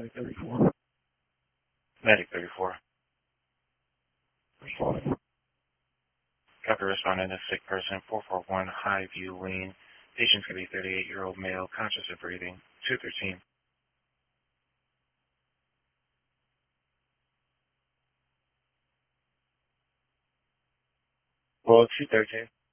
Medic 34. Medic 34. Responding. Copy, responding to sick person, 441 Highview Lane. Patient's going to be 38-year-old male, conscious of breathing, 213. Well, 213.